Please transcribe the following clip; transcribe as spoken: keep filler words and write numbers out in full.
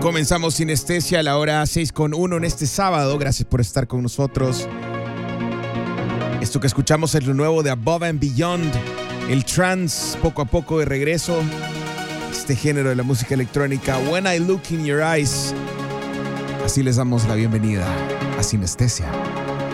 Comenzamos Sinestesia a la hora seis con uno en este sábado. Gracias por estar con nosotros. Esto que escuchamos es lo nuevo de Above and Beyond. El trance poco a poco de regreso. Este género de la música electrónica. When I Look in Your Eyes. Así les damos la bienvenida a Sinestesia.